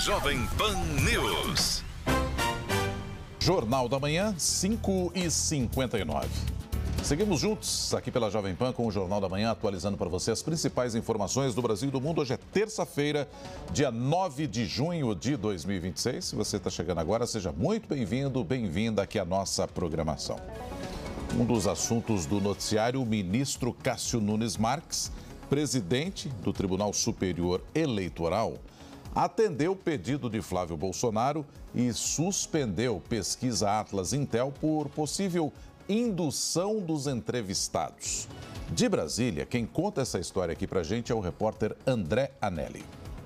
Jovem Pan News. Jornal da Manhã, 5h59. Seguimos juntos aqui pela Jovem Pan com o Jornal da Manhã, atualizando para você as principais informações do Brasil e do mundo. Hoje é terça-feira, dia 9 de junho de 2026. Se você está chegando agora, seja muito bem-vindo, bem-vinda aqui à nossa programação. Um dos assuntos do noticiário, o ministro Cássio Nunes Marques, presidente do Tribunal Superior Eleitoral, atendeu o pedido de Flávio Bolsonaro e suspendeu pesquisa Atlas Intel por possível indução dos entrevistados. De Brasília, quem conta essa história aqui pra gente é o repórter André Anelli.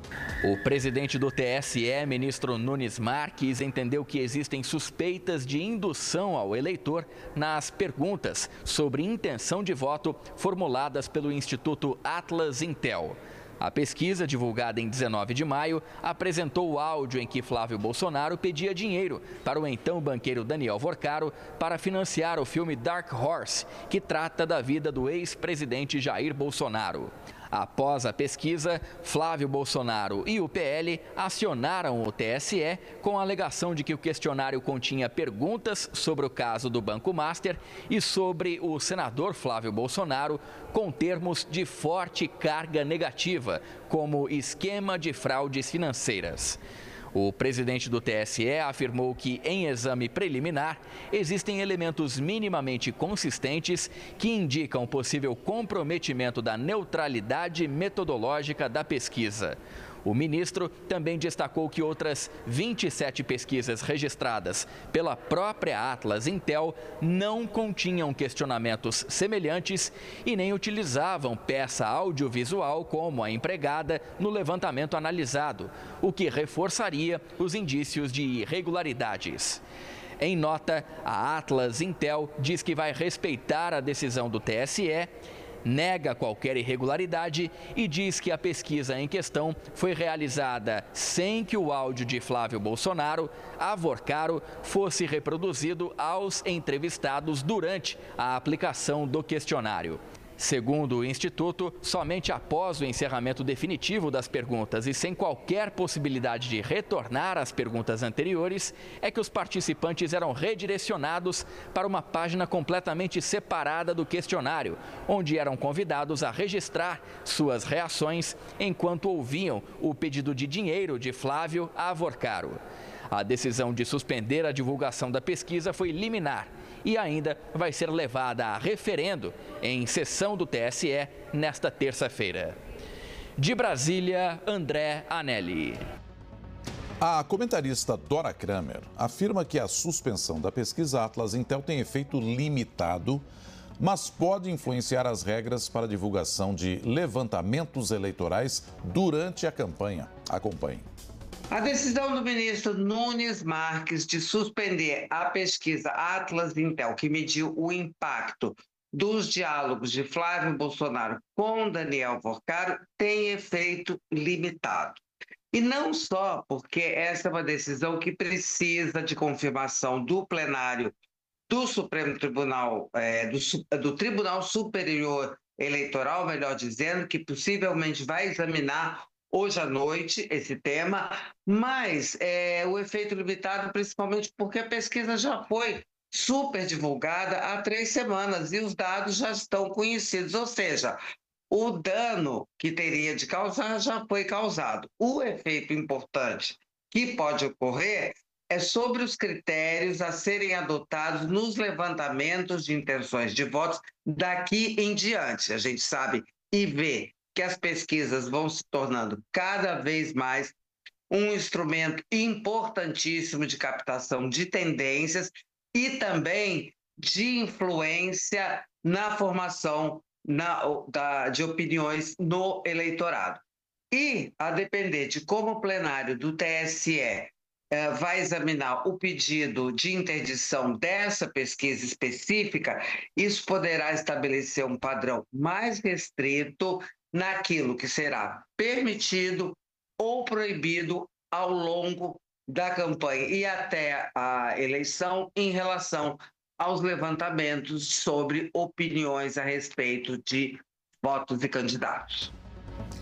O presidente do TSE, ministro Nunes Marques, entendeu que existem suspeitas de indução ao eleitor nas perguntas sobre intenção de voto formuladas pelo Instituto Atlas Intel. A pesquisa, divulgada em 19 de maio, apresentou o áudio em que Flávio Bolsonaro pedia dinheiro para o então banqueiro Daniel Vorcaro para financiar o filme Dark Horse, que trata da vida do ex-presidente Jair Bolsonaro. Após a pesquisa, Flávio Bolsonaro e o PL acionaram o TSE com a alegação de que o questionário continha perguntas sobre o caso do Banco Master e sobre o senador Flávio Bolsonaro com termos de forte carga negativa, como esquema de fraudes financeiras. O presidente do TSE afirmou que, em exame preliminar, existem elementos minimamente consistentes que indicam possível comprometimento da neutralidade metodológica da pesquisa. O ministro também destacou que outras 27 pesquisas registradas pela própria Atlas Intel não continham questionamentos semelhantes e nem utilizavam peça audiovisual como a empregada no levantamento analisado, o que reforçaria os indícios de irregularidades. Em nota, a Atlas Intel diz que vai respeitar a decisão do TSE, nega qualquer irregularidade e diz que a pesquisa em questão foi realizada sem que o áudio de Flávio Bolsonaro, a Vorcaro, fosse reproduzido aos entrevistados durante a aplicação do questionário. Segundo o Instituto, somente após o encerramento definitivo das perguntas e sem qualquer possibilidade de retornar às perguntas anteriores, é que os participantes eram redirecionados para uma página completamente separada do questionário, onde eram convidados a registrar suas reações enquanto ouviam o pedido de dinheiro de Flávio a Vorcaro. A decisão de suspender a divulgação da pesquisa foi liminar e ainda vai ser levada a referendo em sessão do TSE nesta terça-feira. De Brasília, André Anelli. A comentarista Dora Kramer afirma que a suspensão da pesquisa Atlas Intel tem efeito limitado, mas pode influenciar as regras para a divulgação de levantamentos eleitorais durante a campanha. Acompanhe. A decisão do ministro Nunes Marques de suspender a pesquisa Atlas Intel, que mediu o impacto dos diálogos de Flávio Bolsonaro com Daniel Vorcaro, tem efeito limitado. E não só porque essa é uma decisão que precisa de confirmação do plenário do Supremo Tribunal, do Tribunal Superior Eleitoral, melhor dizendo, que possivelmente vai examinar hoje à noite esse tema, mas o efeito limitado principalmente porque a pesquisa já foi super divulgada há 3 semanas e os dados já estão conhecidos, ou seja, o dano que teria de causar já foi causado. O efeito importante que pode ocorrer é sobre os critérios a serem adotados nos levantamentos de intenções de votos daqui em diante. A gente sabe e vê que as pesquisas vão se tornando cada vez mais um instrumento importantíssimo de captação de tendências e também de influência na formação de opiniões no eleitorado. E, a depender de como o plenário do TSE vai examinar o pedido de interdição dessa pesquisa específica, isso poderá estabelecer um padrão mais restrito naquilo que será permitido ou proibido ao longo da campanha e até a eleição em relação aos levantamentos sobre opiniões a respeito de votos e candidatos.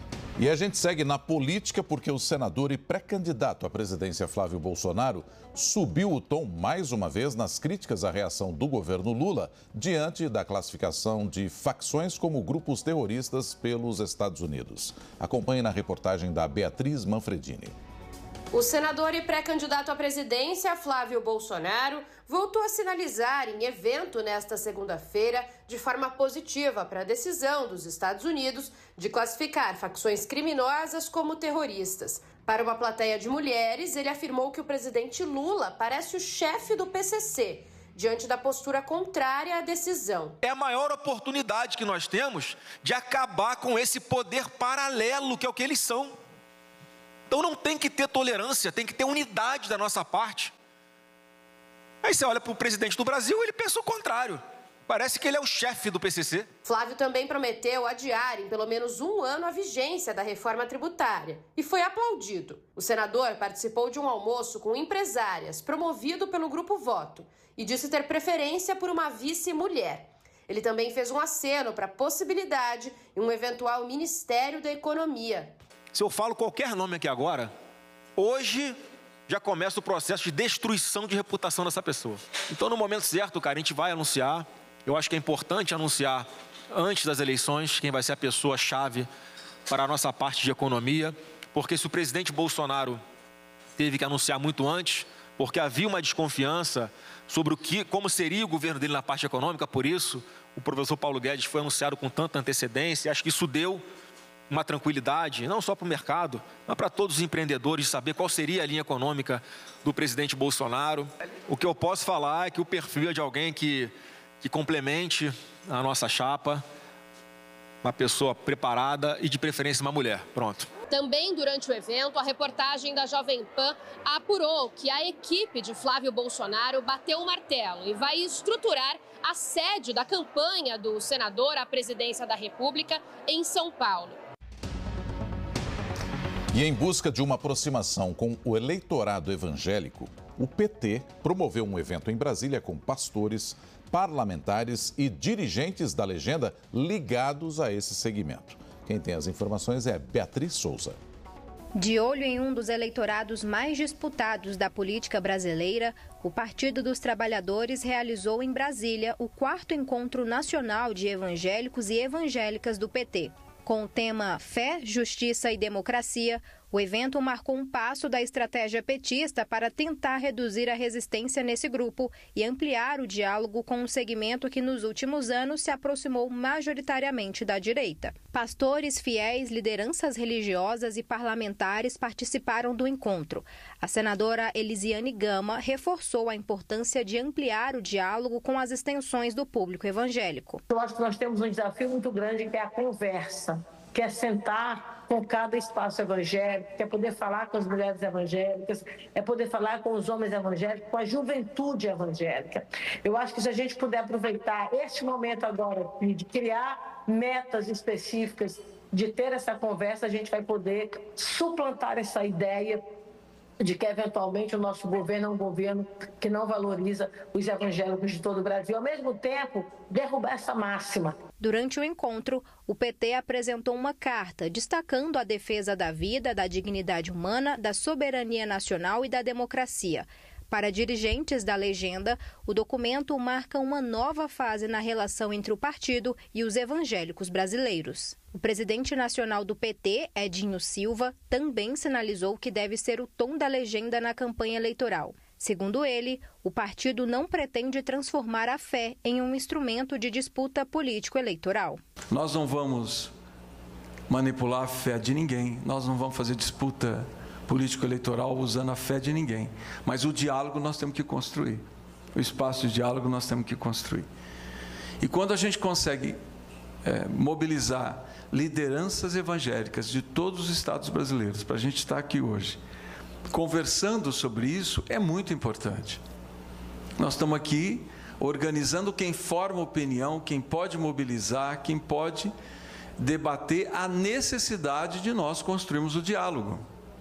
E a gente segue na política porque o senador e pré-candidato à presidência Flávio Bolsonaro subiu o tom mais uma vez nas críticas à reação do governo Lula diante da classificação de facções como grupos terroristas pelos Estados Unidos. Acompanhe na reportagem da Beatriz Manfredini. O senador e pré-candidato à presidência, Flávio Bolsonaro, voltou a sinalizar em evento nesta segunda-feira de forma positiva para a decisão dos Estados Unidos de classificar facções criminosas como terroristas. Para uma plateia de mulheres, ele afirmou que o presidente Lula parece o chefe do PCC, diante da postura contrária à decisão. É a maior oportunidade que nós temos de acabar com esse poder paralelo, que é o que eles são. Então não tem que ter tolerância, tem que ter unidade da nossa parte. Aí você olha para o presidente do Brasil, ele pensa o contrário. Parece que ele é o chefe do PCC. Flávio também prometeu adiar em pelo menos um ano a vigência da reforma tributária e foi aplaudido. O senador participou de um almoço com empresárias promovido pelo Grupo Voto e disse ter preferência por uma vice-mulher. Ele também fez um aceno para a possibilidade em um eventual Ministério da Economia. Se eu falo qualquer nome aqui agora, hoje já começa o processo de destruição de reputação dessa pessoa. Então, no momento certo, cara, a gente vai anunciar. Eu acho que é importante anunciar antes das eleições quem vai ser a pessoa-chave para a nossa parte de economia, porque se o presidente Bolsonaro teve que anunciar muito antes, porque havia uma desconfiança sobre como seria o governo dele na parte econômica, por isso o professor Paulo Guedes foi anunciado com tanta antecedência. Acho que isso deu uma tranquilidade, não só para o mercado, mas para todos os empreendedores, saber qual seria a linha econômica do presidente Bolsonaro. O que eu posso falar é que o perfil é de alguém que complemente a nossa chapa, uma pessoa preparada e de preferência uma mulher. Pronto. Também durante o evento, a reportagem da Jovem Pan apurou que a equipe de Flávio Bolsonaro bateu o martelo e vai estruturar a sede da campanha do senador à presidência da República em São Paulo. E em busca de uma aproximação com o eleitorado evangélico, o PT promoveu um evento em Brasília com pastores, parlamentares e dirigentes da legenda ligados a esse segmento. Quem tem as informações é Beatriz Souza. De olho em um dos eleitorados mais disputados da política brasileira, o Partido dos Trabalhadores realizou em Brasília o 4º Encontro Nacional de Evangélicos e Evangélicas do PT. Com o tema Fé, Justiça e Democracia, o evento marcou um passo da estratégia petista para tentar reduzir a resistência nesse grupo e ampliar o diálogo com um segmento que nos últimos anos se aproximou majoritariamente da direita. Pastores, fiéis, lideranças religiosas e parlamentares participaram do encontro. A senadora Elisiane Gama reforçou a importância de ampliar o diálogo com as extensões do público evangélico. Eu acho que nós temos um desafio muito grande, que é a conversa, que é sentar com cada espaço evangélico, que é poder falar com as mulheres evangélicas, é poder falar com os homens evangélicos, com a juventude evangélica. Eu acho que se a gente puder aproveitar este momento agora de criar metas específicas, de ter essa conversa, a gente vai poder suplantar essa ideia de que, eventualmente, o nosso governo é um governo que não valoriza os evangélicos de todo o Brasil. Ao mesmo tempo, derrubar essa máxima. Durante o encontro, o PT apresentou uma carta destacando a defesa da vida, da dignidade humana, da soberania nacional e da democracia. Para dirigentes da legenda, o documento marca uma nova fase na relação entre o partido e os evangélicos brasileiros. O presidente nacional do PT, Edinho Silva, também sinalizou que deve ser o tom da legenda na campanha eleitoral. Segundo ele, o partido não pretende transformar a fé em um instrumento de disputa político-eleitoral. Nós não vamos manipular a fé de ninguém, nós não vamos fazer disputa político-eleitoral usando a fé de ninguém. Mas o diálogo nós temos que construir. O espaço de diálogo nós temos que construir. E quando a gente consegue mobilizar lideranças evangélicas de todos os estados brasileiros, para a gente estar aqui hoje, conversando sobre isso, é muito importante. Nós estamos aqui organizando quem forma opinião, quem pode mobilizar, quem pode debater a necessidade de nós construirmos o diálogo.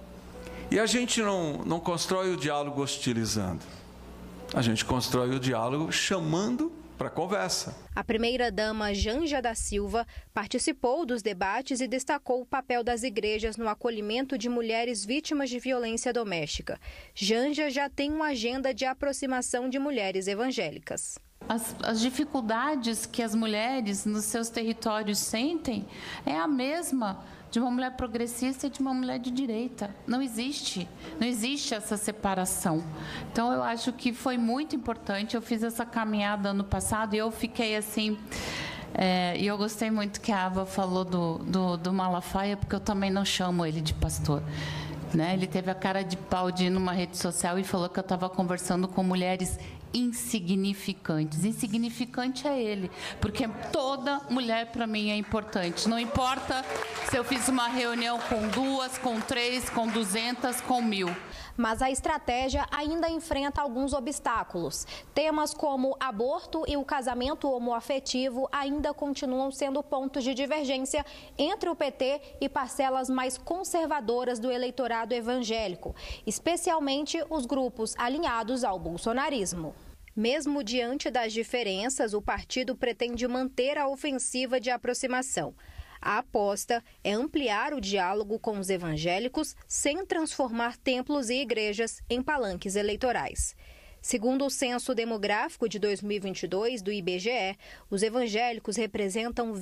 E a gente não constrói o diálogo hostilizando. A gente constrói o diálogo chamando para conversa. A primeira-dama Janja da Silva participou dos debates e destacou o papel das igrejas no acolhimento de mulheres vítimas de violência doméstica. Janja já tem uma agenda de aproximação de mulheres evangélicas. As dificuldades que as mulheres nos seus territórios sentem é a mesma de uma mulher progressista e de uma mulher de direita. Não existe essa separação. Então, eu acho que foi muito importante. Eu fiz essa caminhada ano passado e eu fiquei assim... E eu gostei muito que a Ava falou do Malafaia, porque eu também não chamo ele de pastor. Né? Ele teve a cara de pau de ir numa rede social e falou que eu estava conversando com mulheres insignificantes. Insignificante é ele, porque toda mulher para mim é importante. Não importa se eu fiz uma reunião com 2, com 3, com 200, com 1000. Mas a estratégia ainda enfrenta alguns obstáculos. Temas como aborto e o casamento homoafetivo ainda continuam sendo pontos de divergência entre o PT e parcelas mais conservadoras do eleitorado evangélico, especialmente os grupos alinhados ao bolsonarismo. Mesmo diante das diferenças, o partido pretende manter a ofensiva de aproximação. A aposta é ampliar o diálogo com os evangélicos sem transformar templos e igrejas em palanques eleitorais. Segundo o Censo Demográfico de 2022 do IBGE, os evangélicos representam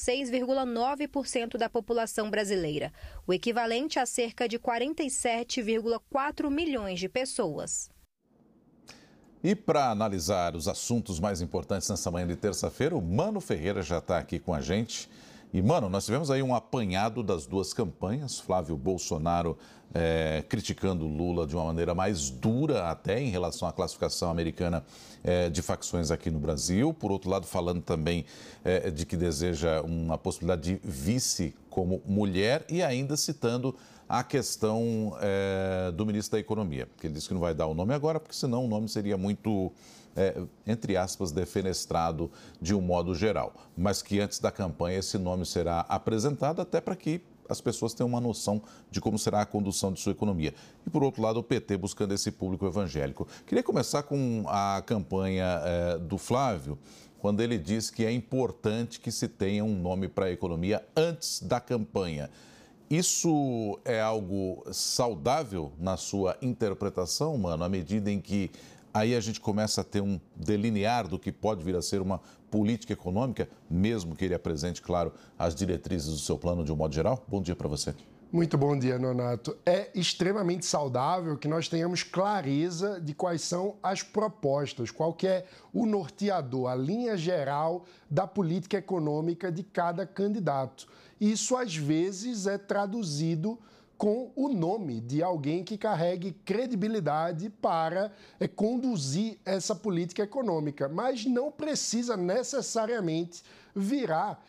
26,9% da população brasileira, o equivalente a cerca de 47,4 milhões de pessoas. E para analisar os assuntos mais importantes nessa manhã de terça-feira, o Mano Ferreira já está aqui com a gente. E, Mano, nós tivemos aí um apanhado das duas campanhas, Flávio Bolsonaro criticando Lula de uma maneira mais dura até em relação à classificação americana de facções aqui no Brasil. Por outro lado, falando também de que deseja uma possibilidade de vice como mulher e ainda citando a questão do ministro da Economia, que ele disse que não vai dar o nome agora, porque senão o nome seria muito... entre aspas, defenestrado de um modo geral, mas que antes da campanha esse nome será apresentado até para que as pessoas tenham uma noção de como será a condução de sua economia. E, por outro lado, o PT buscando esse público evangélico. Queria começar com a campanha do Flávio, quando ele diz que é importante que se tenha um nome para a economia antes da campanha. Isso é algo saudável na sua interpretação, Mano, à medida em que aí a gente começa a ter um delinear do que pode vir a ser uma política econômica, mesmo que ele apresente, claro, as diretrizes do seu plano de um modo geral? Bom dia para você. Muito bom dia, Nonato. É extremamente saudável que nós tenhamos clareza de quais são as propostas, qual que é o norteador, a linha geral da política econômica de cada candidato. Isso, às vezes, é traduzido com o nome de alguém que carregue credibilidade para conduzir essa política econômica, mas não precisa necessariamente virar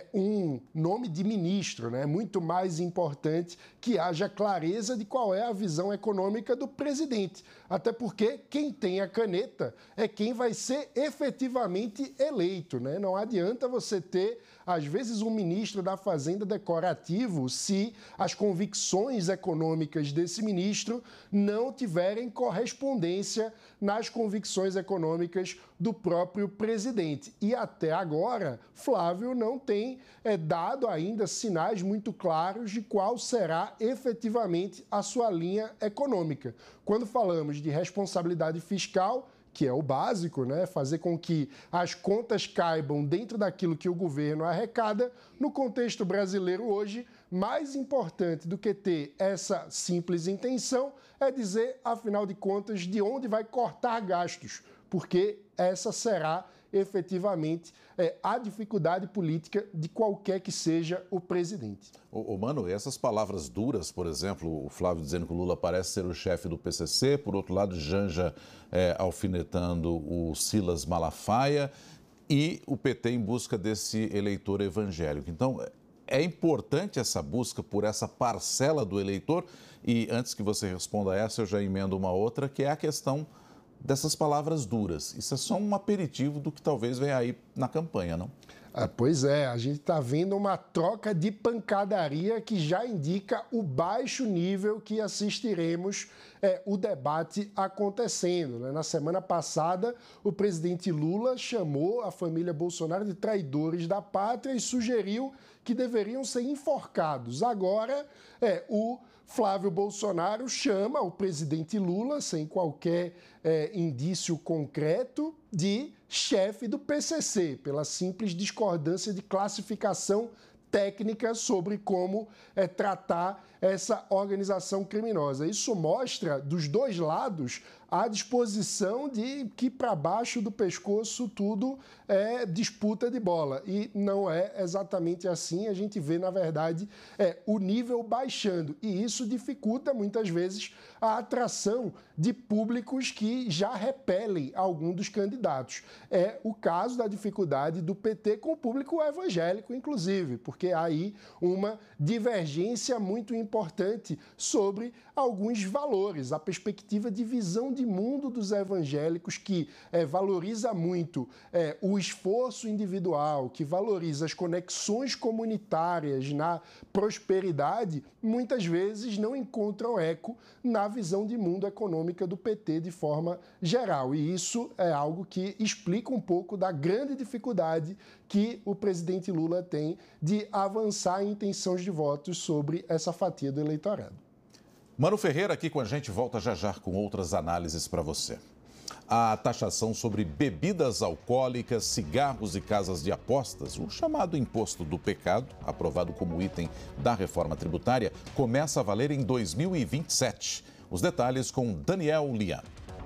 um nome de ministro, né? É muito mais importante que haja clareza de qual é a visão econômica do presidente, até porque quem tem a caneta é quem vai ser efetivamente eleito, né? Não adianta você ter, às vezes, um ministro da Fazenda decorativo se as convicções econômicas desse ministro não tiverem correspondência nas convicções econômicas do próprio presidente. E até agora, Flávio não tem dado ainda sinais muito claros de qual será efetivamente a sua linha econômica. Quando falamos de responsabilidade fiscal, que é o básico, né? Fazer com que as contas caibam dentro daquilo que o governo arrecada, no contexto brasileiro hoje, mais importante do que ter essa simples intenção é dizer, afinal de contas, de onde vai cortar gastos, porque essa será efetivamente a dificuldade política de qualquer que seja o presidente. Mano, essas palavras duras, por exemplo, o Flávio dizendo que o Lula parece ser o chefe do PCC, por outro lado, Janja alfinetando o Silas Malafaia e o PT em busca desse eleitor evangélico. Então, é importante essa busca por essa parcela do eleitor e antes que você responda a essa, eu já emendo uma outra, que é a questão dessas palavras duras. Isso é só um aperitivo do que talvez venha aí na campanha, não? Pois é, a gente está vendo uma troca de pancadaria que já indica o baixo nível que assistiremos o debate acontecendo, né? Na semana passada, o presidente Lula chamou a família Bolsonaro de traidores da pátria e sugeriu que deveriam ser enforcados. Agora, o Flávio Bolsonaro chama o presidente Lula, sem qualquer indício concreto, de chefe do PCC, pela simples discordância de classificação técnica sobre como tratar essa organização criminosa. Isso mostra, dos dois lados, a disposição de que para baixo do pescoço tudo é disputa de bola. E não é exatamente assim. A gente vê, na verdade, o nível baixando. E isso dificulta, muitas vezes, a atração de públicos que já repelem algum dos candidatos. É o caso da dificuldade do PT com o público evangélico, inclusive, porque há aí uma divergência muito importante sobre alguns valores, a perspectiva de visão de mundo dos evangélicos, que valoriza muito o esforço individual, que valoriza as conexões comunitárias na prosperidade, muitas vezes não encontram eco na visão de mundo econômica do PT de forma geral. E isso é algo que explica um pouco da grande dificuldade que o presidente Lula tem de avançar em intenções de votos sobre essa fatia do eleitorado. Mano Ferreira aqui com a gente, volta já com outras análises para você. A taxação sobre bebidas alcoólicas, cigarros e casas de apostas, o chamado imposto do pecado, aprovado como item da reforma tributária, começa a valer em 2027. Os detalhes com Daniel Lian.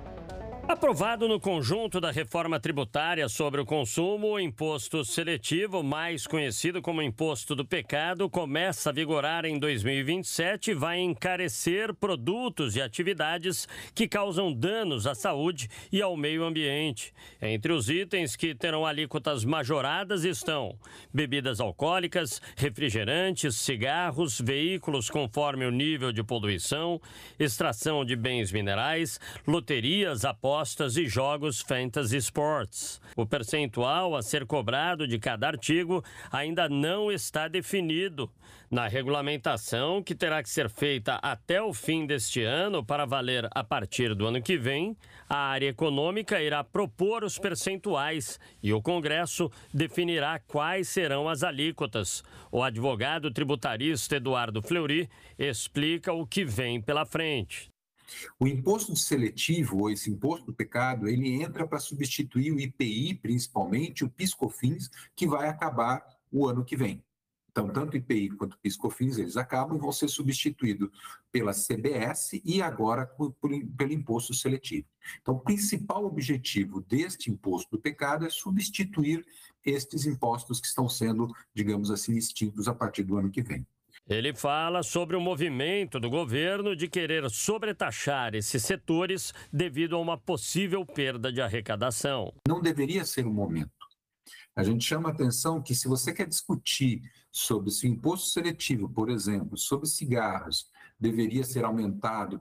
Aprovado no conjunto da reforma tributária sobre o consumo, o imposto seletivo, mais conhecido como imposto do pecado, começa a vigorar em 2027 e vai encarecer produtos e atividades que causam danos à saúde e ao meio ambiente. Entre os itens que terão alíquotas majoradas estão bebidas alcoólicas, refrigerantes, cigarros, veículos conforme o nível de poluição, extração de bens minerais, loterias, apostas e jogos fantasy sports. O percentual a ser cobrado de cada artigo ainda não está definido. Na regulamentação, que terá que ser feita até o fim deste ano para valer a partir do ano que vem, a área econômica irá propor os percentuais e o Congresso definirá quais serão as alíquotas. O advogado tributarista Eduardo Fleury explica o que vem pela frente. O imposto seletivo, ou esse imposto do pecado, ele entra para substituir o IPI, principalmente o PIS/COFINS, que vai acabar o ano que vem. Então, tanto o IPI quanto o PIS/COFINS, eles acabam e vão ser substituídos pela CBS e agora pelo imposto seletivo. Então, o principal objetivo deste imposto do pecado é substituir estes impostos que estão sendo, digamos assim, extintos a partir do ano que vem. Ele fala sobre o movimento do governo de querer sobretaxar esses setores devido a uma possível perda de arrecadação. Não deveria ser o momento. A gente chama a atenção que se você quer discutir sobre se o imposto seletivo, por exemplo, sobre cigarros, deveria ser aumentado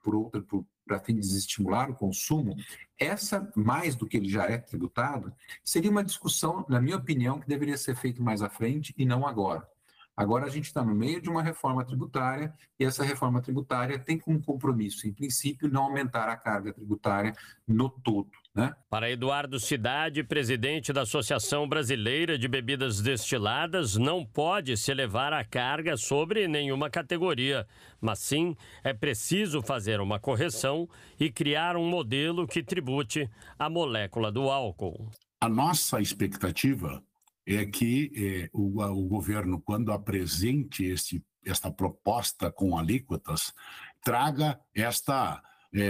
para fim de desestimular o consumo, essa, mais do que ele já é tributado, seria uma discussão, na minha opinião, que deveria ser feita mais à frente e não agora. Agora a gente está no meio de uma reforma tributária e essa reforma tributária tem como compromisso, em princípio, não aumentar a carga tributária no todo, né? Para Eduardo Cidade, presidente da Associação Brasileira de Bebidas Destiladas, não pode se elevar a carga sobre nenhuma categoria, mas sim é preciso fazer uma correção e criar um modelo que tribute a molécula do álcool. A nossa expectativa é que o governo, quando apresente esta proposta com alíquotas, traga esta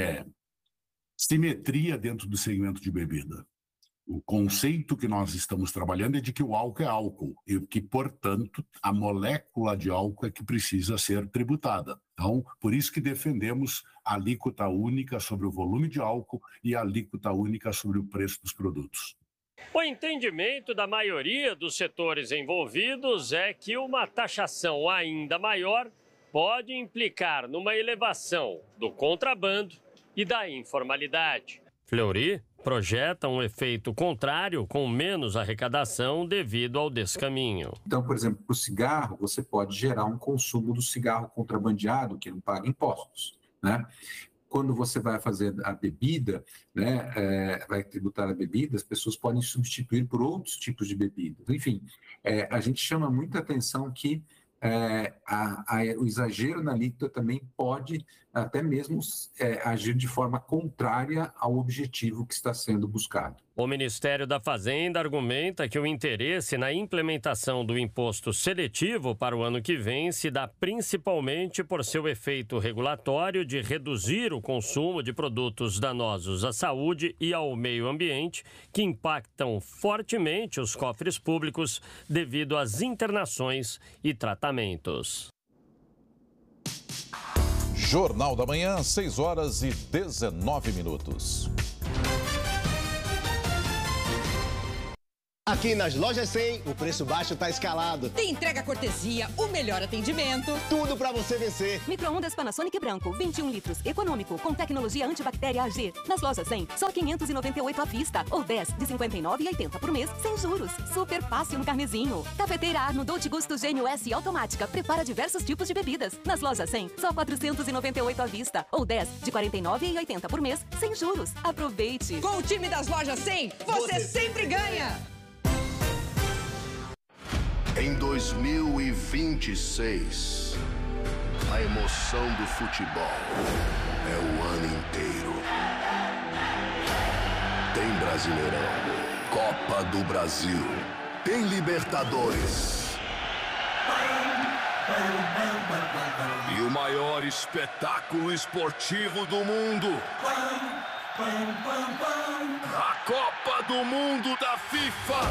simetria dentro do segmento de bebida. O conceito que nós estamos trabalhando é de que o álcool é álcool e que, portanto, a molécula de álcool é que precisa ser tributada. Então, por isso que defendemos a alíquota única sobre o volume de álcool e a alíquota única sobre o preço dos produtos. O entendimento da maioria dos setores envolvidos é que uma taxação ainda maior pode implicar numa elevação do contrabando e da informalidade. Fleury projeta um efeito contrário, com menos arrecadação devido ao descaminho. Então, por exemplo, para o cigarro, você pode gerar um consumo do cigarro contrabandeado que não paga impostos, né? Quando você vai fazer a bebida, né, vai tributar a bebida, as pessoas podem substituir por outros tipos de bebidas. Enfim, a gente chama muita atenção que o exagero na alíquota também pode até mesmo agir de forma contrária ao objetivo que está sendo buscado. O Ministério da Fazenda argumenta que o interesse na implementação do imposto seletivo para o ano que vem se dá principalmente por seu efeito regulatório de reduzir o consumo de produtos danosos à saúde e ao meio ambiente, que impactam fortemente os cofres públicos devido às internações e tratamentos. Jornal da Manhã, 6h19. Aqui nas Lojas 100, o preço baixo tá escalado. Tem entrega cortesia, o melhor atendimento. Tudo pra você vencer. Micro-ondas Panasonic branco, 21 litros, econômico, com tecnologia antibactéria AG. Nas Lojas 100, só 598 à vista, ou 10 de 59,80 por mês, sem juros. Super fácil no carnezinho. Cafeteira Arno Dolce Gusto Gênio S automática, prepara diversos tipos de bebidas. Nas Lojas 100, só 498 à vista, ou 10 de 49,80 por mês, sem juros. Aproveite. Com o time das Lojas 100, você sempre ganha. Em 2026, a emoção do futebol é o ano inteiro. Tem Brasileirão, Copa do Brasil, tem Libertadores. E o maior espetáculo esportivo do mundo. A Copa do Mundo da FIFA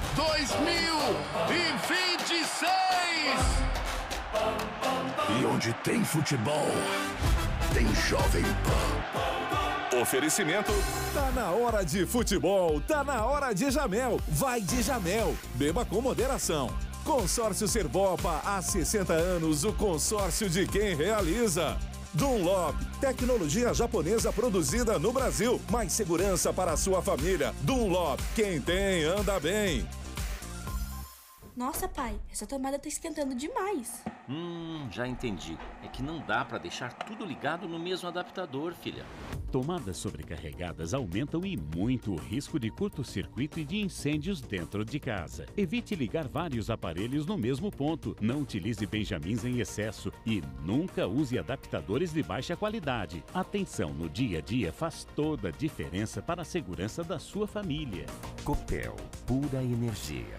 2026! E onde tem futebol, tem Jovem Pan. Oferecimento. Tá na hora de futebol, tá na hora de Jamel. Vai de Jamel. Beba com moderação. Consórcio Serbopa, há 60 anos, o consórcio de quem realiza. Dunlop, tecnologia japonesa produzida no Brasil. Mais segurança para a sua família. Dunlop, quem tem, anda bem. Nossa, pai, essa tomada tá esquentando demais. Já entendi. É que não dá pra deixar tudo ligado no mesmo adaptador, filha. Tomadas sobrecarregadas aumentam e muito o risco de curto-circuito e de incêndios dentro de casa. Evite ligar vários aparelhos no mesmo ponto. Não utilize benjamins em excesso e nunca use adaptadores de baixa qualidade. Atenção no dia a dia faz toda a diferença para a segurança da sua família. Copel, pura energia.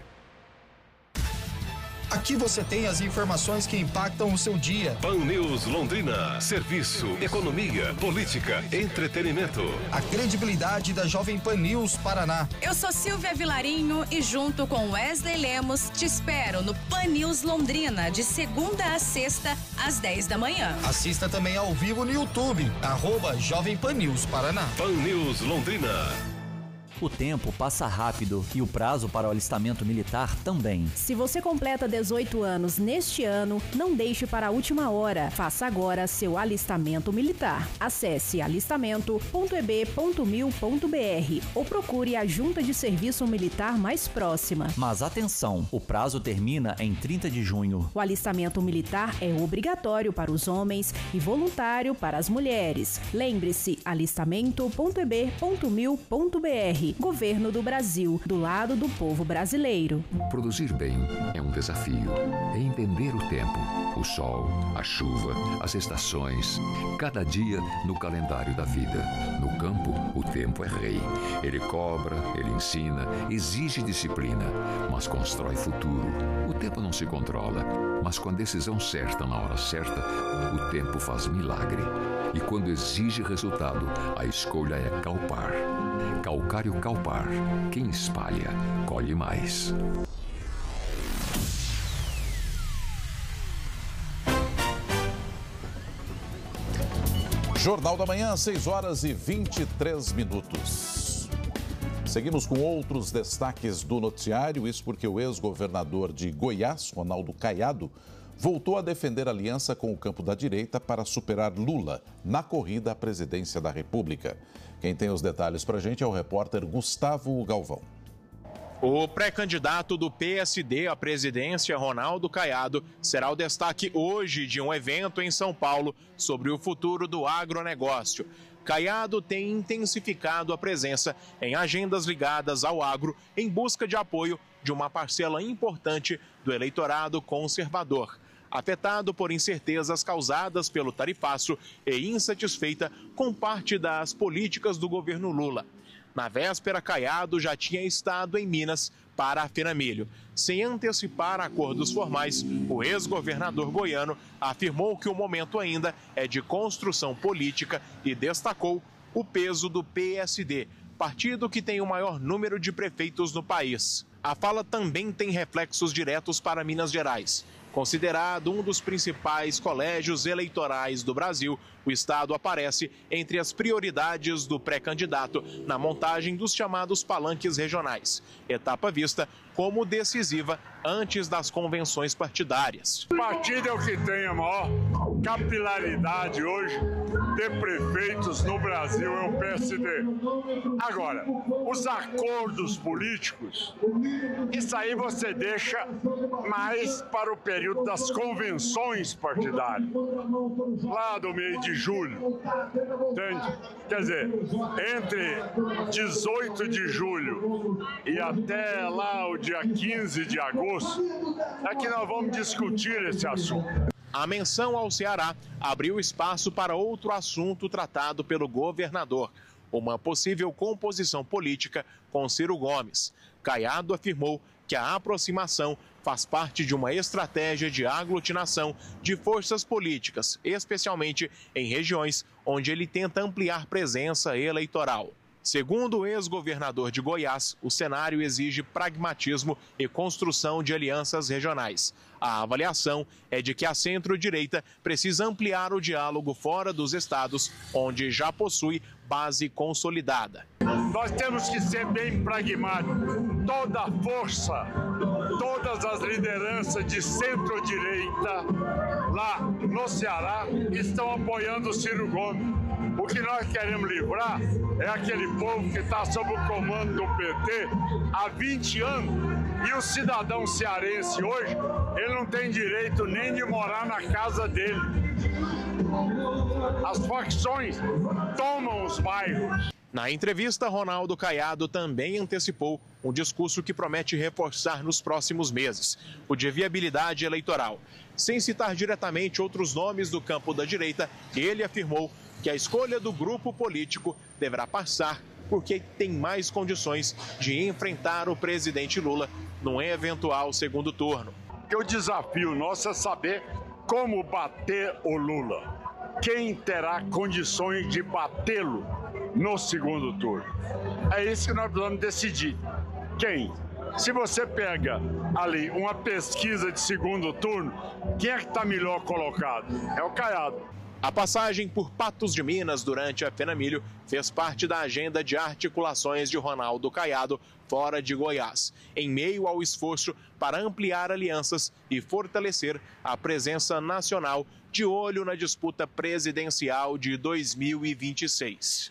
Aqui você tem as informações que impactam o seu dia. Pan News Londrina. Serviço, economia, política, entretenimento. A credibilidade da Jovem Pan News Paraná. Eu sou Silvia Vilarinho e junto com Wesley Lemos te espero no Pan News Londrina de segunda a sexta às 10 da manhã. Assista também ao vivo no YouTube, @Jovem Pan News Paraná. Pan News Londrina. O tempo passa rápido e o prazo para o alistamento militar também. Se você completa 18 anos neste ano, não deixe para a última hora. Faça agora seu alistamento militar. Acesse alistamento.eb.mil.br ou procure a junta de serviço militar mais próxima. Mas atenção, o prazo termina em 30 de junho. O alistamento militar é obrigatório para os homens e voluntário para as mulheres. Lembre-se, alistamento.eb.mil.br. Governo do Brasil, do lado do povo brasileiro. Produzir bem é um desafio. É entender o tempo, o sol, a chuva, as estações, cada dia no calendário da vida. No campo, o tempo é rei. Ele cobra, ele ensina, exige disciplina, mas constrói futuro. O tempo não se controla, mas com a decisão certa na hora certa, o tempo faz milagre. E quando exige resultado, a escolha é Calpar. Calcário Calpar. Quem espalha, colhe mais. Jornal da Manhã, 6h23. Seguimos com outros destaques do noticiário, isso porque o ex-governador de Goiás, Ronaldo Caiado, voltou a defender aliança com o campo da direita para superar Lula na corrida à presidência da República. Quem tem os detalhes para a gente é o repórter Gustavo Galvão. O pré-candidato do PSD à presidência, Ronaldo Caiado, será o destaque hoje de um evento em São Paulo sobre o futuro do agronegócio. Caiado tem intensificado a presença em agendas ligadas ao agro em busca de apoio de uma parcela importante do eleitorado conservador, afetado por incertezas causadas pelo tarifaço e insatisfeita com parte das políticas do governo Lula. Na véspera, Caiado já tinha estado em Minas para a Feira Milho. Sem antecipar acordos formais, o ex-governador goiano afirmou que o momento ainda é de construção política e destacou o peso do PSD, partido que tem o maior número de prefeitos no país. A fala também tem reflexos diretos para Minas Gerais. Considerado um dos principais colégios eleitorais do Brasil, o estado aparece entre as prioridades do pré-candidato na montagem dos chamados palanques regionais, etapa vista como decisiva antes das convenções partidárias. O partido é o que tem a maior capilaridade hoje de prefeitos no Brasil, é o PSD. Agora, os acordos políticos, isso aí você deixa mais para o período das convenções partidárias, lá do mês de julho, entende? Quer dizer, entre 18 de julho e até lá o dia 15 de agosto, é que nós vamos discutir esse assunto. A menção ao Ceará abriu espaço para outro assunto tratado pelo governador, uma possível composição política com Ciro Gomes. Caiado afirmou que a aproximação faz parte de uma estratégia de aglutinação de forças políticas, especialmente em regiões onde ele tenta ampliar presença eleitoral. Segundo o ex-governador de Goiás, o cenário exige pragmatismo e construção de alianças regionais. A avaliação é de que a centro-direita precisa ampliar o diálogo fora dos estados, onde já possui base consolidada. Nós temos que ser bem pragmáticos. Toda a força, todas as lideranças de centro-direita lá no Ceará estão apoiando o Ciro Gomes. O que nós queremos livrar é aquele povo que está sob o comando do PT há 20 anos. E o cidadão cearense hoje, ele não tem direito nem de morar na casa dele. As facções tomam os bairros. Na entrevista, Ronaldo Caiado também antecipou um discurso que promete reforçar nos próximos meses, o de viabilidade eleitoral. Sem citar diretamente outros nomes do campo da direita, ele afirmou que a escolha do grupo político deverá passar porque tem mais condições de enfrentar o presidente Lula num eventual segundo turno. O desafio nosso é saber como bater o Lula. Quem terá condições de batê-lo no segundo turno? É isso que nós precisamos decidir. Quem? Se você pega ali uma pesquisa de segundo turno, quem é que está melhor colocado? É o Caiado. A passagem por Patos de Minas durante a Feira Milho fez parte da agenda de articulações de Ronaldo Caiado fora de Goiás, em meio ao esforço para ampliar alianças e fortalecer a presença nacional de olho na disputa presidencial de 2026.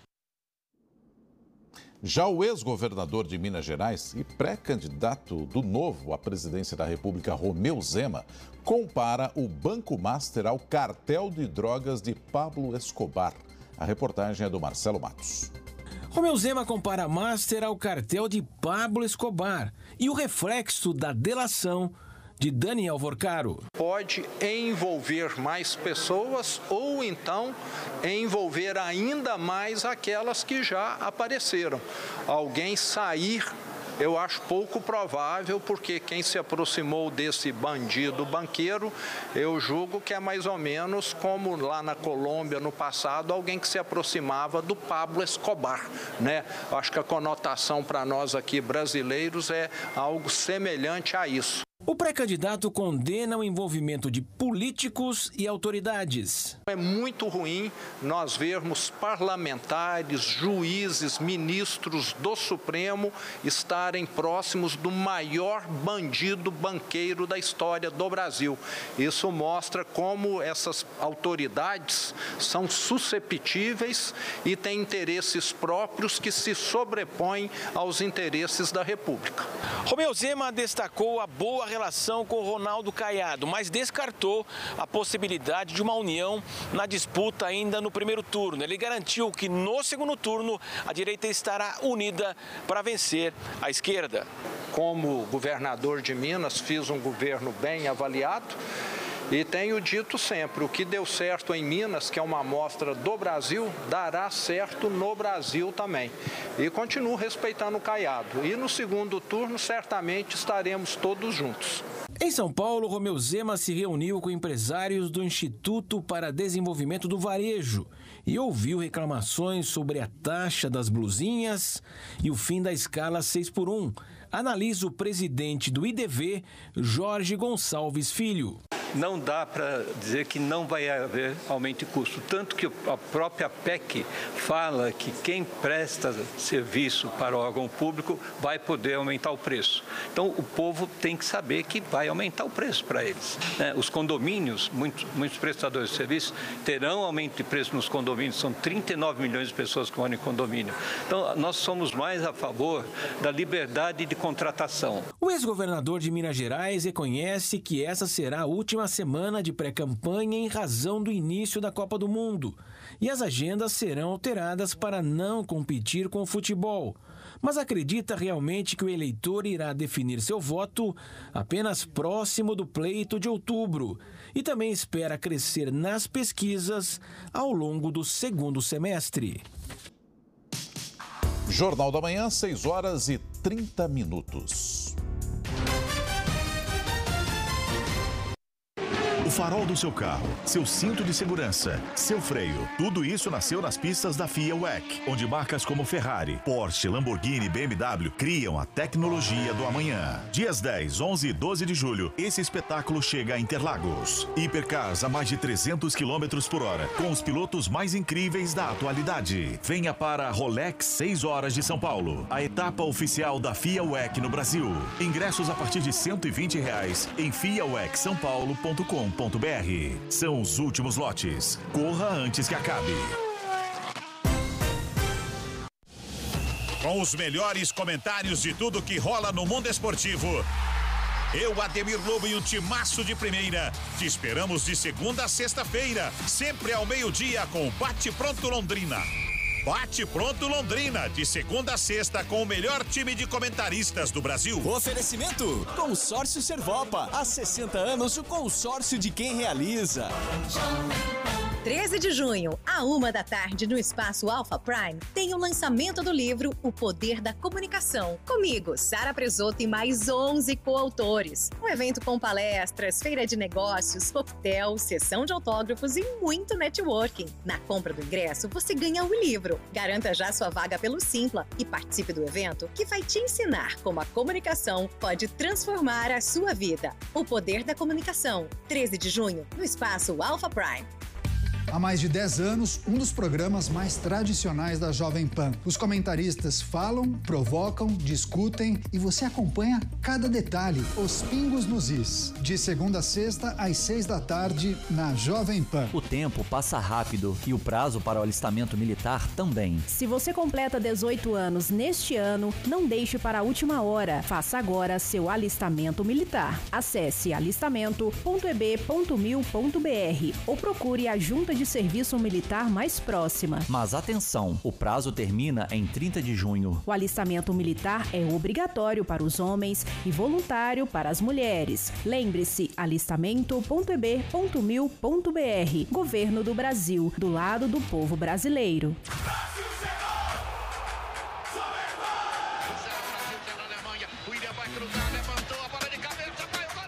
Já o ex-governador de Minas Gerais e pré-candidato do Novo à presidência da República, Romeu Zema, compara o Banco Master ao cartel de drogas de Pablo Escobar. A reportagem é do Marcelo Matos. Romeu Zema compara a Master ao cartel de Pablo Escobar e o reflexo da delação de Daniel Vorcaro. Pode envolver mais pessoas ou então envolver ainda mais aquelas que já apareceram. Alguém sair, eu acho pouco provável, porque quem se aproximou desse bandido banqueiro, eu julgo que é mais ou menos como lá na Colômbia no passado, alguém que se aproximava do Pablo Escobar, né? Acho que a conotação para nós aqui brasileiros é algo semelhante a isso. O pré-candidato condena o envolvimento de políticos e autoridades. É muito ruim nós vermos parlamentares, juízes, ministros do Supremo estarem próximos do maior bandido banqueiro da história do Brasil. Isso mostra como essas autoridades são susceptíveis e têm interesses próprios que se sobrepõem aos interesses da República. Romeu Zema destacou a boa relação com Ronaldo Caiado, mas descartou a possibilidade de uma união na disputa ainda no primeiro turno. Ele garantiu que no segundo turno a direita estará unida para vencer a esquerda. Como governador de Minas, fiz um governo bem avaliado. E tenho dito sempre, o que deu certo em Minas, que é uma amostra do Brasil, dará certo no Brasil também. E continuo respeitando o Caiado. E no segundo turno, certamente estaremos todos juntos. Em São Paulo, Romeu Zema se reuniu com empresários do Instituto para Desenvolvimento do Varejo e ouviu reclamações sobre a taxa das blusinhas e o fim da escala 6x1. Analisa o presidente do IDV, Jorge Gonçalves Filho. Não dá para dizer que não vai haver aumento de custo. Tanto que a própria PEC fala que quem presta serviço para o órgão público vai poder aumentar o preço. Então, o povo tem que saber que vai aumentar o preço para eles. Os condomínios, muitos prestadores de serviço, terão aumento de preço nos condomínios. São 39 milhões de pessoas que moram em condomínio. Então, nós somos mais a favor da liberdade de contratação. O ex-governador de Minas Gerais reconhece que essa será a última semana de pré-campanha em razão do início da Copa do Mundo e as agendas serão alteradas para não competir com o futebol. Mas acredita realmente que o eleitor irá definir seu voto apenas próximo do pleito de outubro e também espera crescer nas pesquisas ao longo do segundo semestre. Jornal da Manhã, 6h30. O farol do seu carro, seu cinto de segurança, seu freio, tudo isso nasceu nas pistas da FIA WEC, onde marcas como Ferrari, Porsche, Lamborghini e BMW criam a tecnologia do amanhã. Dias 10, 11 e 12 de julho, esse espetáculo chega a Interlagos. Hipercars a mais de 300 km por hora, com os pilotos mais incríveis da atualidade. Venha para a Rolex 6 horas de São Paulo, a etapa oficial da FIA WEC no Brasil. Ingressos a partir de R$120 em fiawecsaopaulo.com.br. São os últimos lotes. Corra antes que acabe. Com os melhores comentários de tudo que rola no mundo esportivo. Eu, Ademir Lobo e o timaço de primeira, te esperamos de segunda a sexta-feira, sempre ao meio-dia com Bate Pronto Londrina. Bate Pronto Londrina, de segunda a sexta, com o melhor time de comentaristas do Brasil. Oferecimento: Consórcio Servopa. Há 60 anos, o consórcio de quem realiza. 13 de junho, à 13h, no Espaço Alpha Prime, tem o lançamento do livro O Poder da Comunicação. Comigo, Sara Presoto e mais 11 coautores. Um evento com palestras, feira de negócios, coquetel, sessão de autógrafos e muito networking. Na compra do ingresso, você ganha o livro. Garanta já sua vaga pelo Simpla e participe do evento que vai te ensinar como a comunicação pode transformar a sua vida. O Poder da Comunicação, 13 de junho, no Espaço Alpha Prime. Há mais de 10 anos, um dos programas mais tradicionais da Jovem Pan. Os comentaristas falam, provocam, discutem e você acompanha cada detalhe, os pingos nos is. De segunda a sexta, às 6h, na Jovem Pan. O tempo passa rápido e o prazo para o alistamento militar também. Se você completa 18 anos neste ano, não deixe para a última hora. Faça agora seu alistamento militar. Acesse alistamento.eb.mil.br ou procure a Junta de Serviço Militar mais próxima. Mas atenção, o prazo termina em 30 de junho. O alistamento militar é obrigatório para os homens e voluntário para as mulheres. Lembre-se, alistamento.eb.mil.br. Governo do Brasil, do lado do povo brasileiro.